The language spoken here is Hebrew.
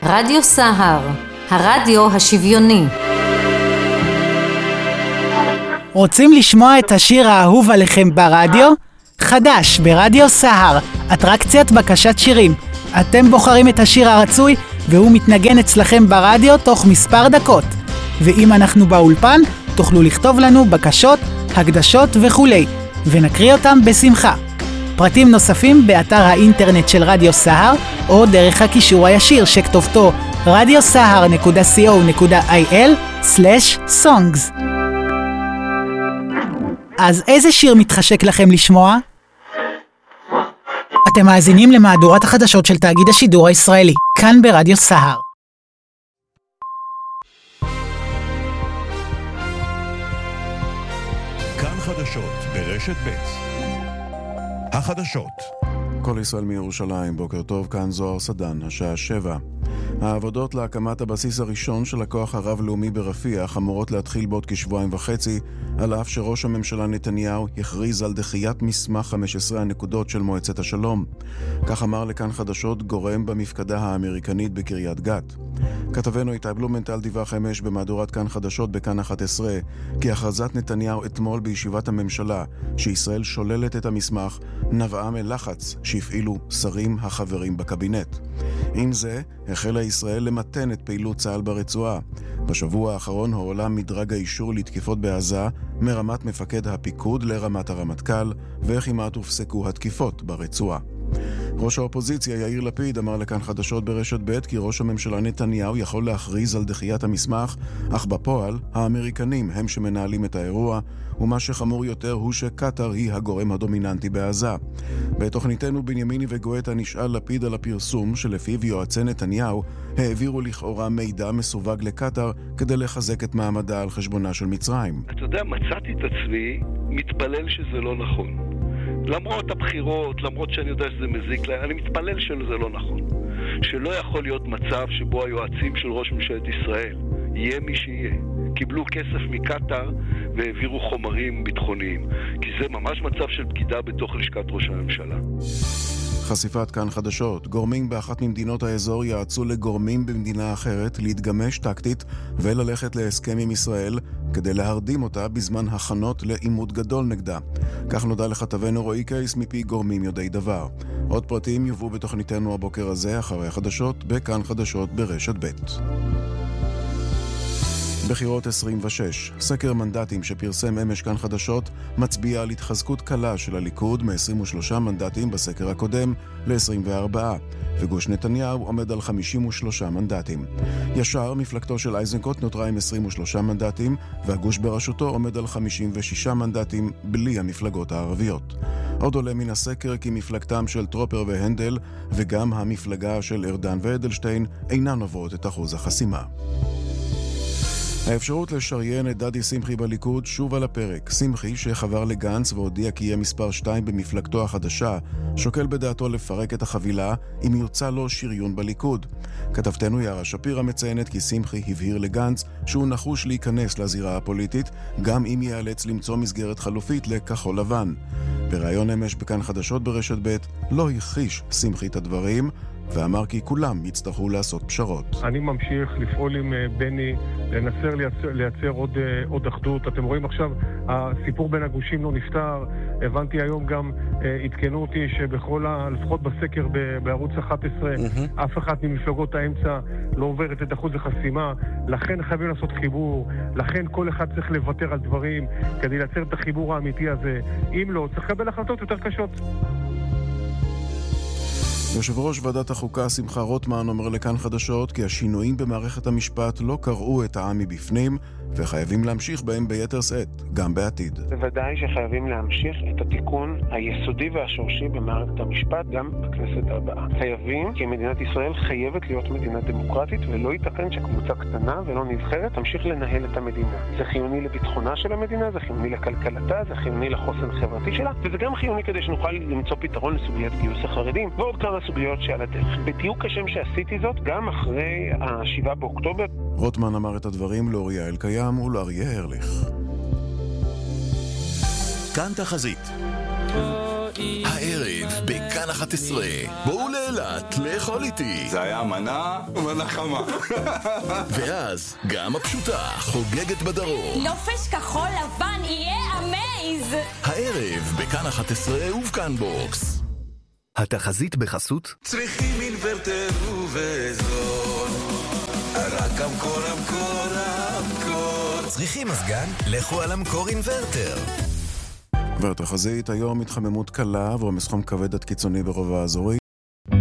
רדיו סהר, הרדיו השוויוני. רוצים לשמוע את השיר האהוב עליכם ברדיו? חדש ברדיו סהר, אטרקציית בקשת שירים. אתם בוחרים את השיר הרצוי והוא מתנגן אצלכם ברדיו תוך מספר דקות. ואם אנחנו באולפן, תוכלו לכתוב לנו בקשות, הקדשות וכולי, ונקריא אותם בשמחה. פרטים נוספים באתר האינטרנט של רדיו סהר, או דרך הקישור הישיר שכתובתו radiosahar.co.il/songs. אז איזה שיר מתחשק לכם לשמוע? אתם מאזינים למהדורת החדשות של תאגיד השידור הישראלי, כאן ברדיו סהר. כאן חדשות ברשת ב'. החדשות. כל ישראל מירושלים, בוקר טוב, כאן זוהר סדן, השעה 7. העבודות להקמת הבסיס הראשון של הכוח הרב-לאומי ברפיח אמורות להתחיל בעוד כשבועיים וחצי, על אף שראש הממשלה נתניהו יכריז על דחיית מסמך 15 הנקודות של מועצת השלום. כך אמר לכאן חדשות גורם במפקדה האמריקנית בקריית גת. כתבנו איתי בלומנטל דיווח אמש במהדורת כאן חדשות בכאן 11, כי הכרזת נתניהו אתמול בישיבת הממשלה שישראל שוללת את המסמך נבעה מלחץ שהפעילו שרים החברים בקבינט. עם זה החלה ישראל למתן את פעילות צה"ל ברצועה. בשבוע האחרון הועלה מדרג האישור לתקיפות בעזה מרמת מפקד הפיקוד לרמת הרמטכ"ל, וכמעט הופסקו התקיפות ברצועה. ראש האופוזיציה יאיר לפיד אמר לכאן חדשות ברשת ב' כי ראש הממשלה נתניהו יכול להכריז על דחיית המסמך, אך בפועל האמריקנים הם שמנהלים את האירוע, ומה שחמור יותר הוא שקטר היא הגורם הדומיננטי בעזה. בתוכניתנו בנימיני וגואטה נשאל לפיד על הפרסום שלפיו יועצי נתניהו העבירו לכאורה מידע מסווג לקטר כדי לחזק את מעמדה על חשבונה של מצרים. אתה יודע, מצאתי את עצמי מתפלל שזה לא נכון. למרות הבחירות, למרות שאני יודע שזה מזיק להם, אני מתפלל שזה לא נכון. שלא יכול להיות מצב שבו היועצים של ראש ממשלת ישראל, יהיה מי שיהיה, קיבלו כסף מקטר והעבירו חומרים ביטחוניים. כי זה ממש מצב של בגידה בתוך לשכת ראש הממשלה. חשיפת כאן חדשות. גורמים באחת ממדינות האזור יעצו לגורמים במדינה אחרת להתגמש טקטית וללכת להסכם עם ישראל כדי להרדים אותה בזמן הכנות לעימות גדול נגדה. כך נודע לכתבנו רועי קייס מפי גורמים יודעי דבר. עוד פרטים יובאו בתוכניתנו הבוקר הזה אחרי החדשות בכאן חדשות ברשת ב'. בחירות 26. סקר מנדטים שפרסם אמש כאן חדשות מצביע על התחזקות קלה של הליכוד מ-23 מנדטים בסקר הקודם ל-24, וגוש נתניהו עומד על 53 מנדטים. ישר מפלגתו של אייזנקוט נותרה עם 23 מנדטים, והגוש בראשותו עומד על 56 מנדטים בלי המפלגות הערביות. עוד עולה מן הסקר כי מפלגתם של טרופר והנדל וגם המפלגה של ארדן ואדלשטיין אינן עוברות את אחוז החסימה. האפשרות לשריין את דדי שמחי בליכוד שוב על הפרק. שמחי, שחבר לגנץ והודיע כי יהיה מספר 2 במפלגתו החדשה, שוקל בדעתו לפרק את החבילה אם יוצא לו שריון בליכוד. כתבתנו יערה שפירא מציינת כי שמחי הבהיר לגנץ שהוא נחוש להיכנס לזירה הפוליטית, גם אם ייאלץ למצוא מסגרת חלופית לכחול לבן. בראיון אמש בכאן חדשות ברשת ב' לא הכחיש שמחי את הדברים, ואמר כי כולם יצטרכו לעשות פשרות. אני ממשיך לפעול עם בני, לנסר לייצר עוד אחדות. אתם רואים עכשיו, הסיפור בין הגושים לא נפתר. הבנתי היום גם, התקנו אותי לפחות בסקר בערוץ 11, אף אחת ממפלגות האמצע לא עוברת את אחוז החסימה. לכן חייבים לעשות חיבור. לכן כל אחד צריך לוותר על דברים כדי לייצר את החיבור האמיתי הזה. אם לא, צריך לקבל החלטות יותר קשות. יושב ראש ועדת החוקה שמחה רוטמן אומר לכאן חדשות כי השינויים במערכת המשפט לא קראו את העם מבפנים וחייבים להמשיך בהם ביתר שאת, גם בעתיד. בוודאי שחייבים להמשיך את התיקון היסודי והשורשי במערכת המשפט גם בכנסת הבאה. חייבים, כי מדינת ישראל חייבת להיות מדינה דמוקרטית ולא ייתכן שקבוצה קטנה ולא נבחרת תמשיך לנהל את המדינה. זה חיוני לביטחונה של המדינה, זה חיוני לכלכלתה, זה חיוני לחוסן החברתי שלה, וזה גם חיוני כדי שנוכל למצוא פתרון לסוגיית גיוס החרדים ועוד כמה סוגיות שעל הדרך. בדיוק כשם שעשיתי זאת גם אחרי 7 באוקטובר. רוטמן אמר את הדברים לאוריה אלקיים ולאריה הרליך. כאן תחזית. הערב בכאן 11. בואו לאילת לאכול איתי. זה היה מנה חמה. ואז גם הפשוטה חוגגת בדרום. נופש כחול לבן יהיה אמייז. הערב בכאן 11 ובכאן בוקס. התחזית בחסות צריכים אינוורטר ובזול, רק המקור. צריכים מזגן? לכו על המקור אינוורטר. והתחזית היום התחממות קלה ועומס חום כבד עד קיצוני ברוב האזורים.